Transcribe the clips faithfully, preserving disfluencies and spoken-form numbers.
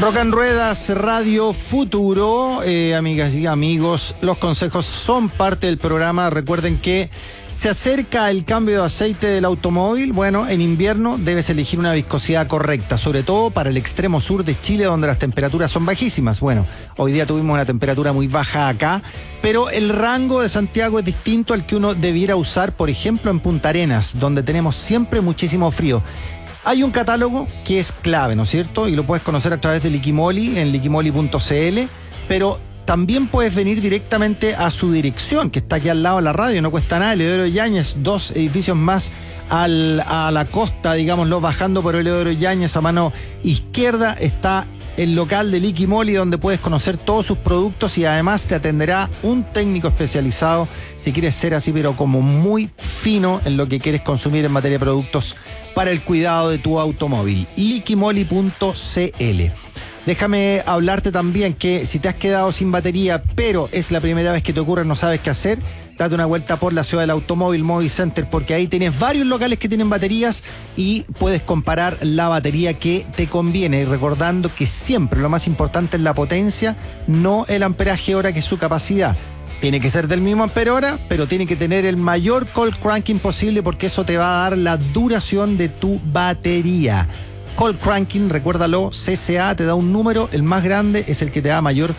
Rock and Ruedas Radio Futuro, eh, amigas y amigos, los consejos son parte del programa. Recuerden que se acerca el cambio de aceite del automóvil. Bueno, en invierno debes elegir una viscosidad correcta, sobre todo para el extremo sur de Chile, donde las temperaturas son bajísimas. Bueno, hoy día tuvimos una temperatura muy baja acá, pero el rango de Santiago es distinto al que uno debiera usar, por ejemplo, en Punta Arenas, donde tenemos siempre muchísimo frío. Hay un catálogo que es clave, ¿no es cierto? Y lo puedes conocer a través de Liquimoli en liquimoli punto cl, pero también puedes venir directamente a su dirección, que está aquí al lado de la radio, no cuesta nada. Eleodoro Yáñez, dos edificios más al, a la costa, digámoslo, bajando por Eleodoro Yáñez a mano izquierda, está el local de Liquimoli, donde puedes conocer todos sus productos y además te atenderá un técnico especializado si quieres ser así, pero como muy fino en lo que quieres consumir en materia de productos para el cuidado de tu automóvil. liquimoli punto cl. Déjame hablarte también que si te has quedado sin batería, pero es la primera vez que te ocurre, no sabes qué hacer, date una vuelta por la ciudad del automóvil, Movicenter, porque ahí tienes varios locales que tienen baterías y puedes comparar la batería que te conviene. Y recordando que siempre lo más importante es la potencia, no el amperaje hora, que es su capacidad. Tiene que ser del mismo ampere hora, pero tiene que tener el mayor cold cranking posible, porque eso te va a dar la duración de tu batería. Cold cranking, recuérdalo, C C A te da un número, el más grande es el que te da mayor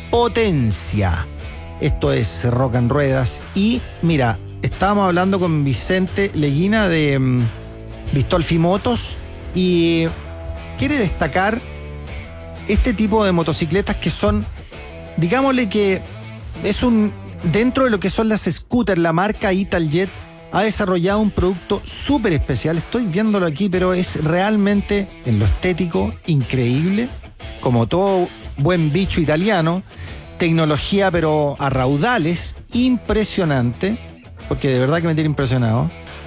potencia. Esto es Rock and Ruedas. Y mira, estábamos hablando con Vicente Leguina de um, Bistolfi Motos y quiere destacar este tipo de motocicletas que son, digámosle que es un, dentro de lo que son las scooters, la marca Italjet ha desarrollado un producto súper especial. Estoy viéndolo aquí, pero es realmente, en lo estético, increíble. Como todo buen bicho italiano, tecnología pero a raudales, impresionante, porque de verdad que me tiene impresionado.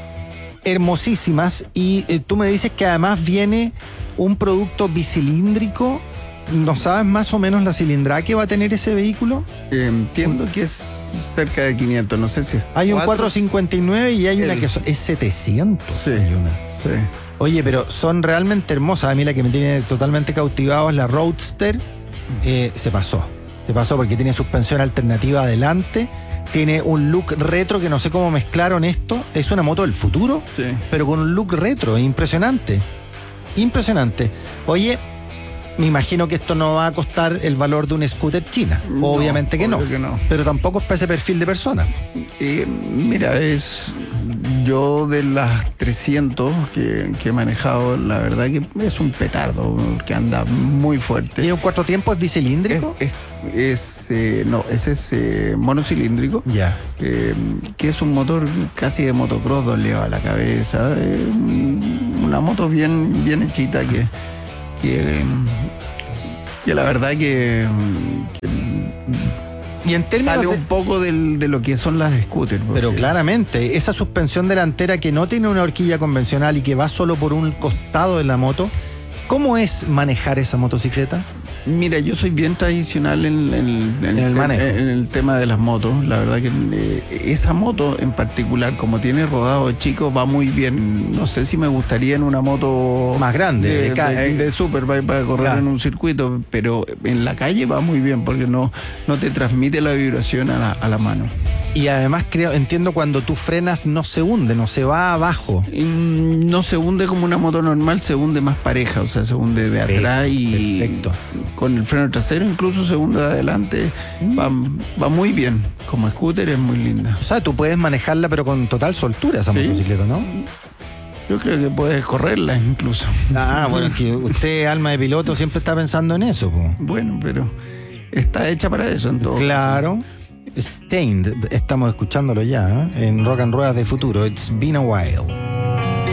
Hermosísimas, y eh, tú me dices que además viene un producto bicilíndrico. ¿No sabes más o menos la cilindrada que va a tener ese vehículo? Eh, entiendo que es cerca de quinientos, no sé si es hay un cuatrocientos cincuenta y nueve y hay el... una que son, es setecientos. Sí, hay una. Sí. Oye, pero son realmente hermosas. A mí la que me tiene totalmente cautivado es la Roadster. Eh, se pasó. Se pasó porque tiene suspensión alternativa adelante. Tiene un look retro que no sé cómo mezclaron esto. Es una moto del futuro, sí, pero con un look retro. Impresionante. Impresionante. Oye, me imagino que esto no va a costar el valor de una scooter china. No, obviamente que no, que no. Pero tampoco es para ese perfil de persona. Eh, mira, es yo de las trescientos que, que he manejado, la verdad que es un petardo que anda muy fuerte. ¿Y un cuarto tiempo es bicilíndrico? Es, es, es eh, no, ese es eh, monocilíndrico. Ya. Eh, que es un motor casi de motocross, doleado a la cabeza. Eh, una moto bien, bien hechita que Que, que la verdad que, que y en términos sale de... un poco del, de lo que son las scooters. Porque... Pero claramente, esa suspensión delantera que no tiene una horquilla convencional y que va solo por un costado de la moto, ¿cómo es manejar esa motocicleta? Mira, yo soy bien tradicional en, en, en, en, el, el te, manejo. en el tema de las motos. La verdad que eh, esa moto en particular, como tiene rodado chico, va muy bien. No sé si me gustaría en una moto más grande, de, de, ca- de, de super para, para correr claro. en un circuito, pero en la calle va muy bien porque no, no te transmite la vibración a la, a la mano. Y además creo, entiendo, cuando tú frenas no se hunde, no se va abajo. No se hunde como una moto normal, se hunde más pareja, o sea, se hunde de atrás y perfecto. Con el freno trasero incluso se hunde de adelante. Mm. Va, va muy bien, como scooter es muy linda. O sea, tú puedes manejarla pero con total soltura esa ¿sí? motocicleta, ¿no? Yo creo que puedes correrla incluso. Ah, bueno, es que usted, alma de piloto, siempre está pensando en eso, po. Bueno, pero está hecha para eso en todo claro. caso. Stained, estamos escuchándolo ya, ¿eh? En Rock and Ruedas de Futuro. It's been a while.